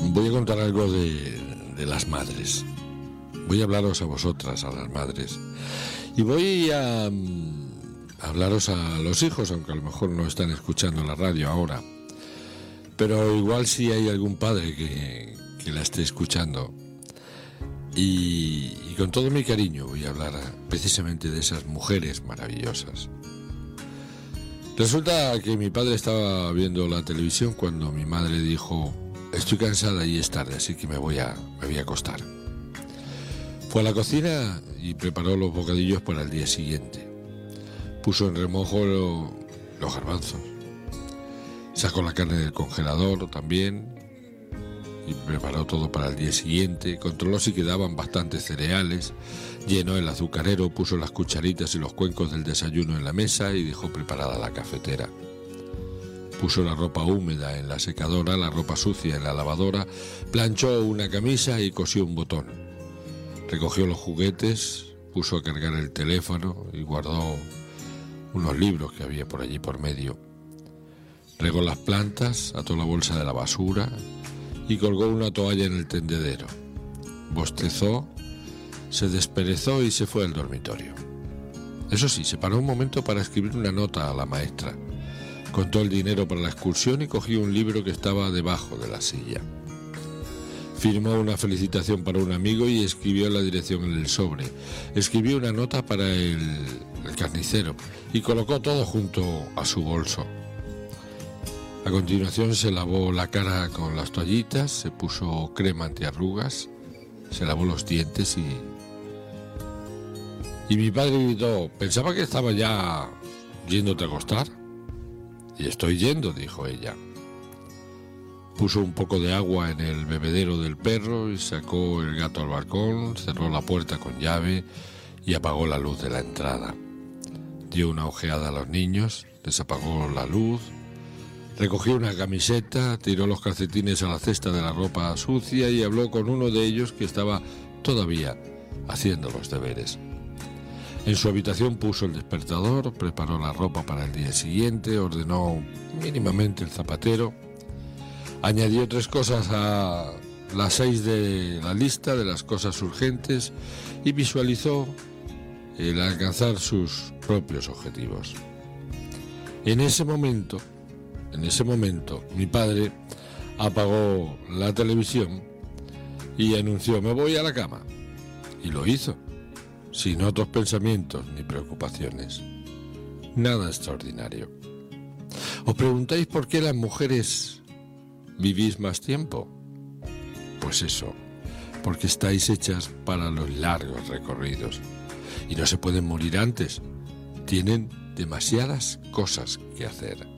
voy a contar algo de las madres. Voy a hablaros a vosotras, a las madres. Y voy a hablaros a los hijos, aunque a lo mejor no están escuchando la radio ahora. Pero igual sí hay algún padre que la esté escuchando. Y con todo mi cariño voy a hablar precisamente de esas mujeres maravillosas. Resulta que mi padre estaba viendo la televisión cuando mi madre dijo: estoy cansada y es tarde, así que me voy a acostar. Fue a la cocina y preparó los bocadillos para el día siguiente. Puso en remojo los garbanzos. Sacó la carne del congelador también y preparó todo para el día siguiente. Controló si quedaban bastantes cereales. Llenó el azucarero, puso las cucharitas y los cuencos del desayuno en la mesa y dejó preparada la cafetera. Puso la ropa húmeda en la secadora, la ropa sucia en la lavadora, planchó una camisa y cosió un botón. Recogió los juguetes, puso a cargar el teléfono y guardó unos libros que había por allí por medio. Regó las plantas, ató la bolsa de la basura y colgó una toalla en el tendedero. Bostezó, se desperezó y se fue al dormitorio. Eso sí, se paró un momento para escribir una nota a la maestra. Contó el dinero para la excursión y cogió un libro que estaba debajo de la silla. Firmó una felicitación para un amigo y escribió la dirección en el sobre. Escribió una nota para el carnicero y colocó todo junto a su bolso. A continuación se lavó la cara con las toallitas, se puso crema antiarrugas, se lavó los dientes y mi padre gritó: ¿pensaba que estaba ya yéndote a acostar? Y estoy yendo, dijo ella. Puso un poco de agua en el bebedero del perro y sacó el gato al balcón, cerró la puerta con llave y apagó la luz de la entrada. Dio una ojeada a los niños, les apagó la luz, recogió una camiseta, tiró los calcetines a la cesta de la ropa sucia y habló con uno de ellos que estaba todavía haciendo los deberes. En su habitación puso el despertador, preparó la ropa para el día siguiente, ordenó mínimamente el zapatero, añadió 3 cosas a las 6 de la lista de las cosas urgentes y visualizó el alcanzar sus propios objetivos. En ese momento, mi padre apagó la televisión y anunció: me voy a la cama. Y lo hizo, sin otros pensamientos ni preocupaciones. Nada extraordinario. ¿Os preguntáis por qué las mujeres vivís más tiempo? Pues eso, porque estáis hechas para los largos recorridos y no se pueden morir antes. Tienen demasiadas cosas que hacer.